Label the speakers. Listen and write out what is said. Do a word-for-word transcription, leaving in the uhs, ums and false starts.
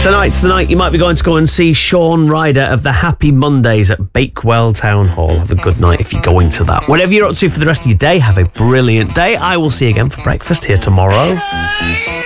Speaker 1: Tonight's the night you might be going to go and see Sean Ryder of the Happy Mondays at Bakewell Town Hall. Have a good night if you're going to that. Whatever you're up to for the rest of your day, have a brilliant day. I will see you again for breakfast here tomorrow.